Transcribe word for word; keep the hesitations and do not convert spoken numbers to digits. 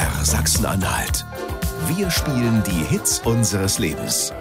R Sachsen-Anhalt. Wir spielen die Hits unseres Lebens.